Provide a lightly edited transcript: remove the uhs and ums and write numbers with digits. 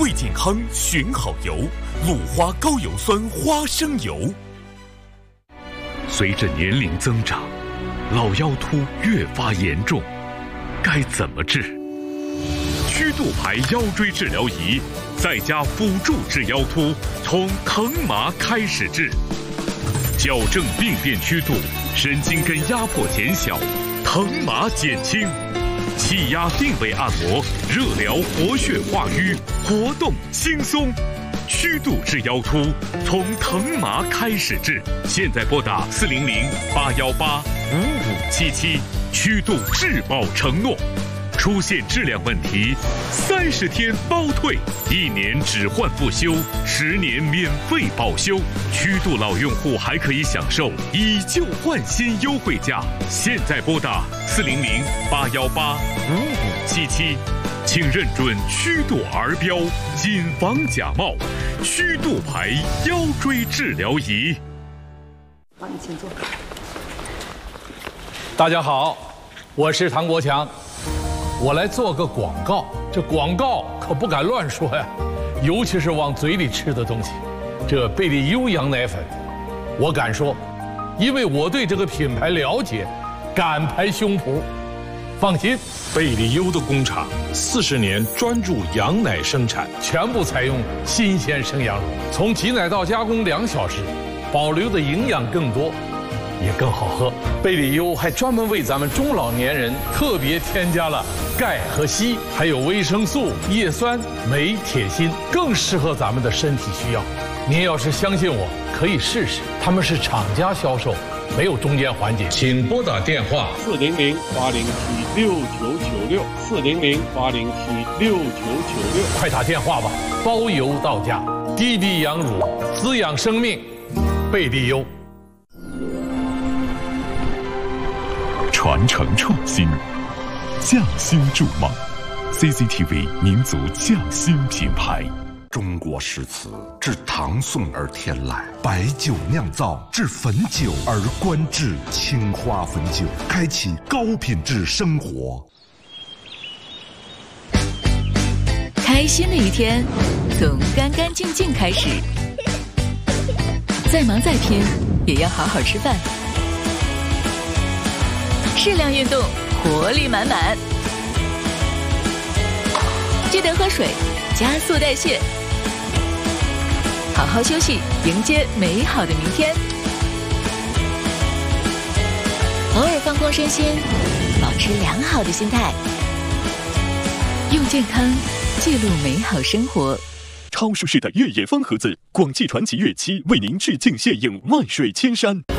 胃健康寻好油，鲁花高油酸花生油。随着年龄增长，老腰突越发严重，该怎么治？曲度牌腰椎治疗仪在家辅助治腰突，从疼麻开始治，矫正病变曲度，神经根压迫减小，疼麻减轻，气压定位按摩，热疗活血化瘀，活动轻松。曲度治腰突，从疼麻开始治。现在拨打400-818-5577，曲度质保承诺。出现质量问题，30天包退，1年只换不修，10年免费保修。曲度老用户还可以享受以旧换新优惠价。现在拨打400-818-5577，请认准曲度儿标，谨防假冒。曲度牌腰椎治疗仪。 好，你请坐。 大家好，我是唐国强。我来做个广告，这广告可不敢乱说呀，尤其是往嘴里吃的东西。这贝利优羊奶粉，我敢说，因为我对这个品牌了解，敢拍胸脯。放心， 贝利优的工厂40年专注羊奶生产， 全部采用新鲜生羊乳，从挤奶到加工2小时，保留的营养更多，也更好喝。贝利优还专门为咱们中老年人特别添加了钙和硒，还有维生素、叶酸、镁、铁、锌，更适合咱们的身体需要。您要是相信我，可以试试。他们是厂家销售，没有中间环节。 请拨打电话 400-807-6996，400-807-6996， 快打电话吧，包邮到家。滴滴羊乳，滋养生命，贝利优。 传承创新，匠心筑梦 ，CCTV 民族匠心品牌。 中国诗词自唐宋而天来，白酒酿造至汾酒而观至青花汾酒，开启高品质生活。 开心的一天，从干干净净开始。再忙再拼，也要好好吃饭。适量运动，活力满满。记得喝水，加速代谢。好好休息，迎接美好的明天。偶尔放空身心，保持良好的心态。用健康记录美好生活。 超舒适的越野风盒子，广汽传祺越7为您致敬献映万水千山。